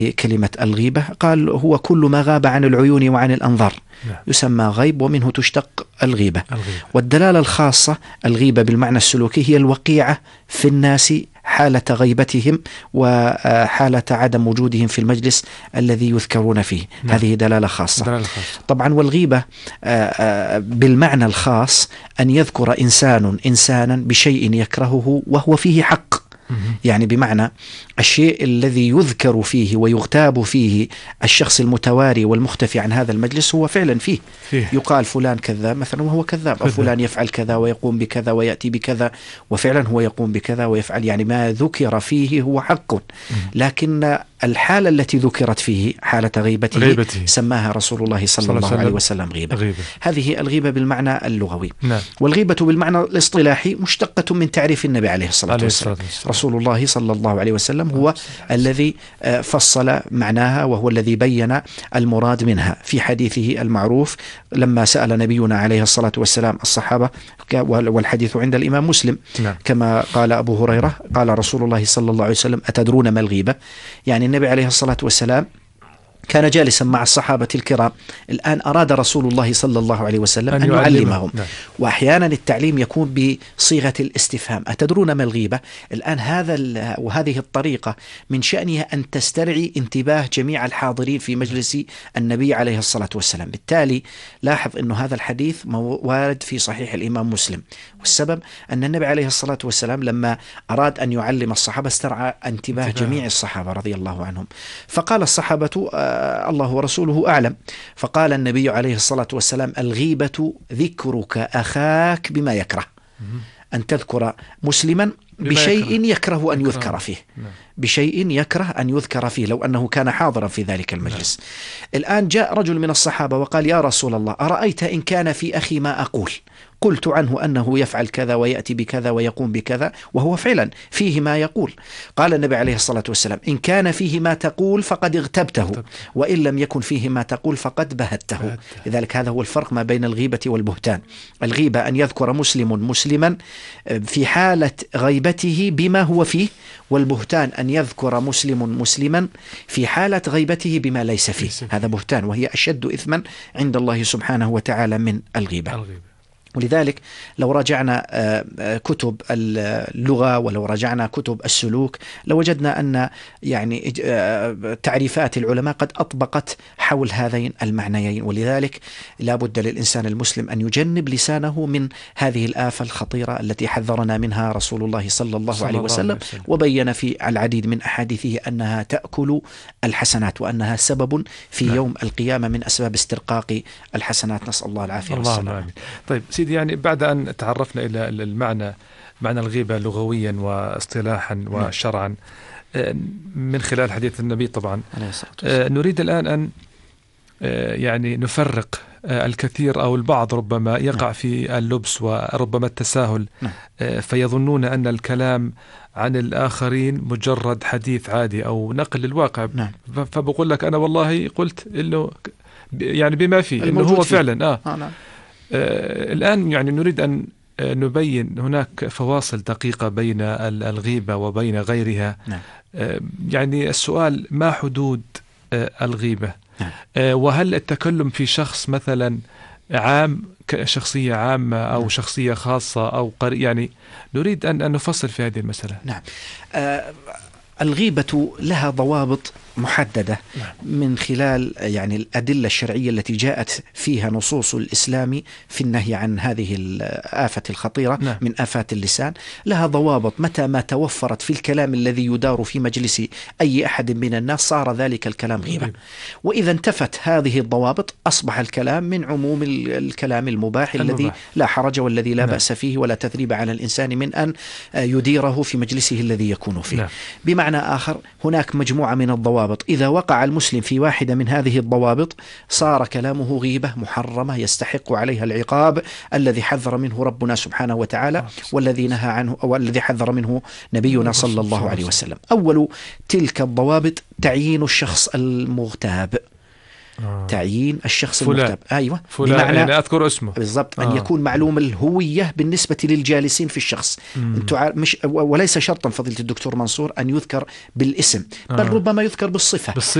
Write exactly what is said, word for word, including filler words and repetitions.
كلمة الغيبة قال هو كل ما غاب عن العيون وعن الأنظار يسمى غيب، ومنه تشتق الغيبة. الغيبة. والدلالة الخاصة الغيبة بالمعنى السلوكي هي الوقيعة في الناس حالة غيبتهم وحالة عدم وجودهم في المجلس الذي يذكرون فيه. نعم. هذه دلالة خاصة. دلالة خاصة. طبعا والغيبة بالمعنى الخاص أن يذكر إنسان إنسانا بشيء يكرهه وهو فيه حق، يعني بمعنى الشيء الذي يذكر فيه ويغتاب فيه الشخص المتواري والمختفي عن هذا المجلس هو فعلا فيه, فيه. يقال فلان كذاب مثلا وهو كذاب، أو فلان يفعل كذا ويقوم بكذا ويأتي بكذا وفعلا هو يقوم بكذا ويفعل، يعني ما ذكر فيه هو حق. لكن الحالة التي ذكرت فيه حالة غيبته, غيبته. سماها رسول الله صلى, صلى الله عليه وسلم, وسلم غيبة. غيبة. هذه الغيبة بالمعنى اللغوي. نعم. والغيبة بالمعنى الاصطلاحي مشتقة من تعريف النبي عليه الصلاة عليه والسلام. والسلام. رسول الله صلى الله عليه وسلم هو الذي فصل معناها، وهو الذي بين المراد منها في حديثه المعروف لما سأل نبينا عليه الصلاة والسلام الصحابة، والحديث عند الإمام مسلم. نعم. كما قال أبو هريرة قال رسول الله صلى الله عليه وسلم أتدرون ما الغيبة؟ يعني النبي عليه الصلاة والسلام كان جالسا مع الصحابة الكرام، الآن أراد رسول الله صلى الله عليه وسلم أن, أن يعلمهم. نعم. وأحيانا التعليم يكون بصيغة الاستفهام أتدرون ما الغيبة؟ الآن هذا وهذه الطريقة من شأنها أن تسترعي انتباه جميع الحاضرين في مجلس النبي عليه الصلاة والسلام. بالتالي لاحظ أن هذا الحديث وارد في صحيح الإمام مسلم، والسبب أن النبي عليه الصلاة والسلام لما أراد أن يعلم الصحابة استرعى انتباه جميع الصحابة رضي الله عنهم، فقال الصحابة الله ورسوله أعلم، فقال النبي عليه الصلاة والسلام الغيبة ذكرك أخاك بما يكره، أن تذكر مسلما بشيء يكره أن يذكر فيه، بشيء يكره أن يذكر فيه لو أنه كان حاضرا في ذلك المجلس. الآن جاء رجل من الصحابة وقال يا رسول الله أرأيت إن كان في أخي ما أقول، قلت عنه أنه يفعل كذا ويأتي بكذا ويقوم بكذا وهو فعلا فيه ما يقول. قال النبي عليه الصلاة والسلام إن كان فيه ما تقول فقد اغتبته، وإن لم يكن فيه ما تقول فقد بهته. لذلك هذا هو الفرق ما بين الغيبة والبهتان. الغيبة أن يذكر مسلم مسلما في حالة غيبته بما هو فيه، والبهتان أن يذكر مسلم مسلما في حالة غيبته بما ليس فيه. هذا بهتان، وهي أشد إثما عند الله سبحانه وتعالى من الغيبة. الغيبة. ولذلك لو راجعنا كتب اللغة ولو راجعنا كتب السلوك لوجدنا أن يعني تعريفات العلماء قد أطبقت حول هذين المعنيين. ولذلك لا بد للإنسان المسلم أن يجنب لسانه من هذه الآفة الخطيرة التي حذرنا منها رسول الله صلى الله صلى عليه وسلم، الله وسلم. وبين في العديد من أحاديثه أنها تأكل الحسنات، وأنها سبب في نعم. يوم القيامة من أسباب استرقاق الحسنات، نسأل الله العافية والسلام. طيب سيدي، يعني بعد أن تعرفنا إلى المعنى معنى الغيبة لغويا واصطلاحا وشرعا من خلال حديث النبي طبعا، نريد الآن أن يعني نفرق الكثير أو البعض ربما يقع في اللبس وربما التساهل، فيظنون أن الكلام عن الآخرين مجرد حديث عادي أو نقل للواقع. فبقول لك أنا والله قلت إنه يعني بما فيه إنه هو فعلا آه. آه نعم. آه الآن يعني نريد أن نبين هناك فواصل دقيقة بين الغيبة وبين غيرها. نعم. آه يعني السؤال ما حدود آه الغيبة؟ نعم. آه وهل التكلم في شخص مثلا عام كشخصية عامة أو نعم. شخصية خاصة أو قرية، يعني نريد أن, أن نفصل في هذه المسألة. نعم. آه الغيبة لها ضوابط محددة من خلال يعني الأدلة الشرعية التي جاءت فيها نصوص الإسلام في النهي عن هذه الآفة الخطيرة. نعم. من آفات اللسان لها ضوابط، متى ما توفرت في الكلام الذي يدار في مجلس أي أحد من الناس صار ذلك الكلام غيبة. وإذا انتفت هذه الضوابط أصبح الكلام من عموم الكلام المباح, المباح. الذي لا حرج والذي لا نعم. بأس فيه ولا تثريب على الإنسان من أن يديره في مجلسه الذي يكون فيه. نعم. بمعنى آخر هناك مجموعة من الضوابط، إذا وقع المسلم في واحدة من هذه الضوابط صار كلامه غيبة محرمة يستحق عليها العقاب الذي حذر منه ربنا سبحانه وتعالى والذي نهى عنه أو الذي حذر منه نبينا صلى الله عليه وسلم. أول تلك الضوابط تعيين الشخص المغتاب. آه. تعيين الشخص فلان. المغتاب. أيوة. فلان بمعنى يعني أذكر اسمه بالضبط. آه. أن يكون معلوم الهوية بالنسبة للجالسين في الشخص. انتوا مش وليس شرطا فضيلة الدكتور منصور أن يذكر بالاسم، بل آه. ربما يذكر بالصفة.